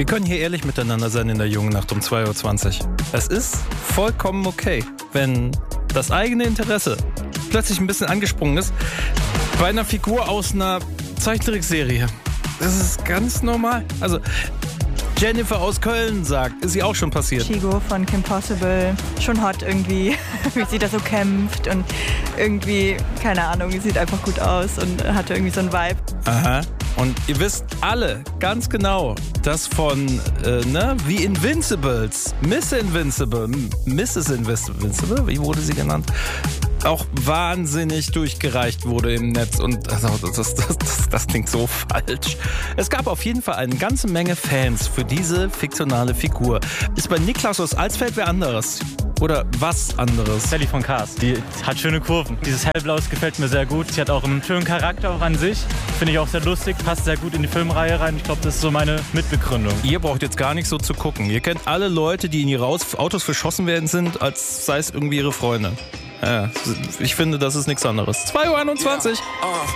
Wir können hier ehrlich miteinander sein in der jungen Nacht um 2.20 Uhr. Es ist vollkommen okay, wenn das eigene Interesse plötzlich ein bisschen angesprungen ist bei einer Figur aus einer Zeichentrickserie. Das ist ganz normal. Also Jennifer aus Köln sagt, ist sie auch schon passiert. Chigo von Kim Possible, schon hot irgendwie, wie sie da so kämpft und irgendwie, keine Ahnung, sieht einfach gut aus und hat irgendwie so einen Vibe. Aha. Und ihr wisst alle ganz genau, dass von, wie Invincibles, Mrs. Invincible, wie wurde sie genannt, auch wahnsinnig durchgereicht wurde im Netz. Und also, das klingt so falsch. Es gab auf jeden Fall eine ganze Menge Fans für diese fiktionale Figur. Ist bei Niklas aus Alsfeld wer anderes? Oder was anderes? Sally von Cars. Die hat schöne Kurven. Dieses Hellblaus gefällt mir sehr gut. Sie hat auch einen schönen Charakter auch an sich. Finde ich auch sehr lustig. Passt sehr gut in die Filmreihe rein. Ich glaube, das ist so meine Mitbegründung. Ihr braucht jetzt gar nicht so zu gucken. Ihr kennt alle Leute, die in ihre Autos verschossen werden sind, als sei es irgendwie ihre Freunde. Ja, ich finde, das ist nichts anderes. 2.21 Uhr.